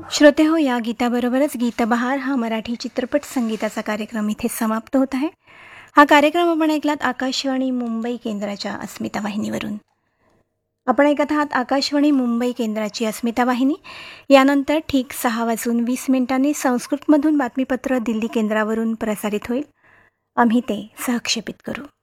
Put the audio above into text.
श्रोते हो, या गीताबरोबरच गीतबहार हा मराठी चित्रपट संगीताचा कार्यक्रम इथे समाप्त होत आहे. हा कार्यक्रम आपण ऐकलात आकाशवाणी मुंबई केंद्राच्या अस्मिता वाहिनीवरून. आपण ऐकत आहात आकाशवाणी मुंबई केंद्राची अस्मिता वाहिनी. यानंतर ठीक 6:20 संस्कृतमधून बातमीपत्र दिल्ली केंद्रावरून प्रसारित होईल. आम्ही ते सहक्षेपित करू.